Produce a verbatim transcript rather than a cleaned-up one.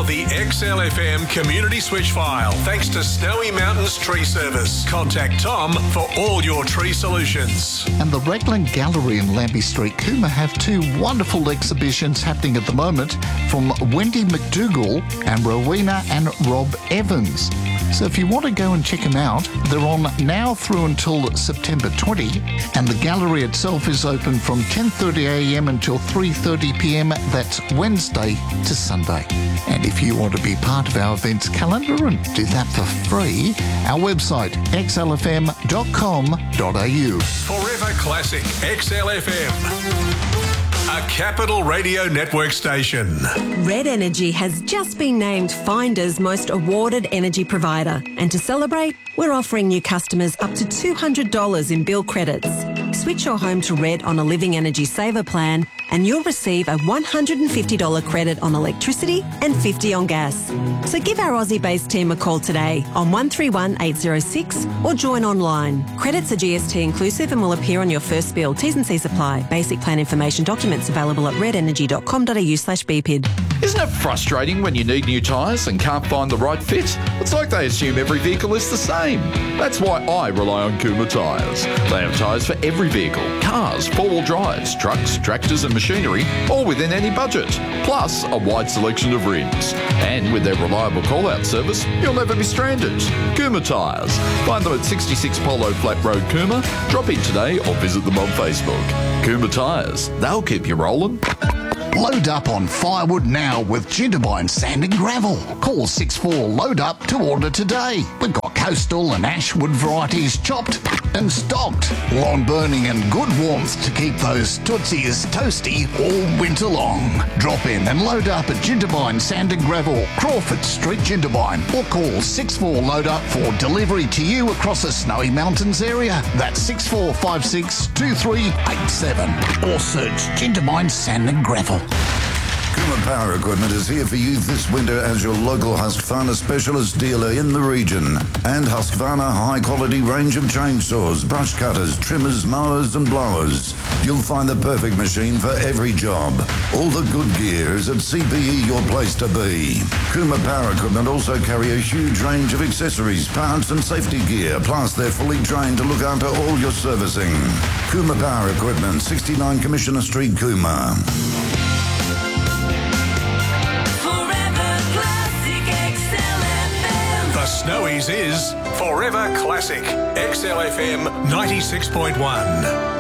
the X L F M community switch file, thanks to Snowy Mountains Tree Service. Contact Tom for all your tree solutions. And the Raglan Gallery in Lambie Street, Cooma, have two wonderful exhibitions happening at the moment from Wendy McDougall and Rowena and Rob Evans. So if you want to go and check them out, they're on now through until September twentieth, and the gallery itself is open from ten thirty a m until three thirty p m. That's Wednesday to Sunday. And if you want to be part of our events calendar and do that for free, our website, x l f m dot com dot a u. Forever Classic X L F M, a Capital Radio Network station. Red Energy has just been named Finder's most awarded energy provider. And to celebrate, we're offering new customers up to two hundred dollars in bill credits. Switch your home to Red on a Living Energy Saver plan and you'll receive a one hundred fifty dollars credit on electricity and fifty dollars on gas. So give our Aussie-based team a call today on one three one eight zero six or join online. Credits are G S T inclusive and will appear on your first bill. T's and C's apply. Basic plan information documents available at red energy dot com dot a u slash b p i d. Isn't it frustrating when you need new tyres and can't find the right fit? It's like they assume every vehicle is the same. That's why I rely on Cooma Tyres. They have tyres for every vehicle, cars, four-wheel drives, trucks, tractors and machinery, all within any budget. Plus, a wide selection of rims. And with their reliable call-out service, you'll never be stranded. Cooma Tyres. Find them at sixty-six Polo Flat Road, Cooma. Drop in today or visit them on Facebook. Cooma Tyres. They'll keep you rolling. Load up on firewood now with Ginderbine Sand and Gravel. Call six four load up to order today. We've got coastal and ashwood varieties chopped and stocked. Lawn burning and good warmth to keep those tootsies toasty all winter long. Drop in and load up at Ginderbine Sand and Gravel, Crawford Street, Ginderbine, or call six four load up for delivery to you across the Snowy Mountains area. That's six four five six two three eight seven, or search Ginderbine Sand and Gravel. Cooma Power Equipment is here for you this winter as your local Husqvarna specialist dealer in the region. And Husqvarna high-quality range of chainsaws, brush cutters, trimmers, mowers and blowers. You'll find the perfect machine for every job. All the good gear is at C P E, your place to be. Cooma Power Equipment also carry a huge range of accessories, parts and safety gear. Plus, they're fully trained to look after all your servicing. Cooma Power Equipment, sixty-nine Commissioner Street, Cooma. The Snowies is Forever Classic X L F M ninety-six point one.